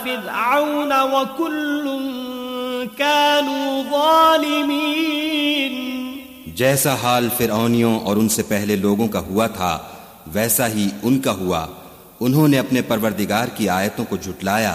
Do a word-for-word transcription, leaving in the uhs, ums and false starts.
फिरऔन व कुल्लुन कानू ज़ालिमीन। जैसा हाल फिरौनियों और उनसे पहले लोगों का हुआ था वैसा ही उनका हुआ। उन्होंने अपने परवरदिगार की आयतों को झुटलाया